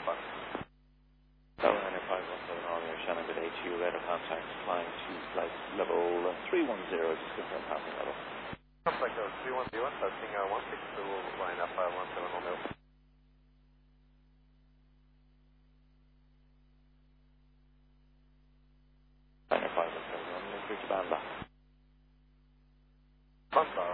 Tower 9517 Romeo, Shannon with HU, radar contact, climb to flight level 310, just confirm passing level. Contact 310, passing 162, line up 17 Romeo. Tower 517 Romeo, 3 to Bandla. Bandla,